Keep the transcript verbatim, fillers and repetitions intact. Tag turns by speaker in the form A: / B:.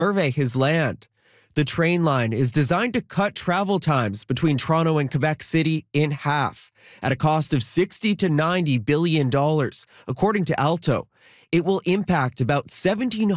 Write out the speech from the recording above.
A: survey his land. The train line is designed to cut travel times between Toronto and Quebec City in half at a cost of sixty to ninety billion dollars, according to Alto. It will impact about seventeen